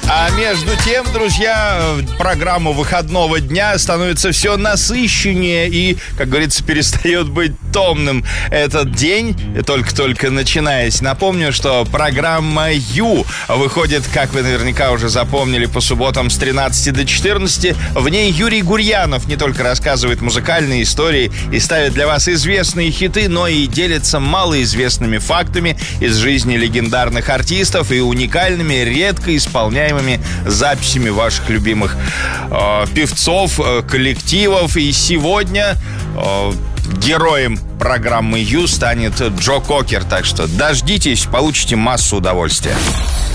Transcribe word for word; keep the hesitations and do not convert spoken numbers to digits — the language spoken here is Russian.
А между тем, друзья, программа выходного дня становится все насыщеннее и, как говорится, перестает быть томным этот день, только-только начинаясь. Напомню, что программа «Ю» выходит, как вы наверняка уже запомнили, по субботам с тринадцати до четырнадцати. В ней Юрий Гурьянов не только рассказывает музыкальные истории и ставит для вас известные хиты, но и делится малоизвестными фактами из жизни легендарных артистов и уникальными, редко исполняемыми записями ваших любимых э, певцов, э, коллективов. И сегодня э, героем программы «Ю» станет Джо Кокер. Так что дождитесь, получите массу удовольствия.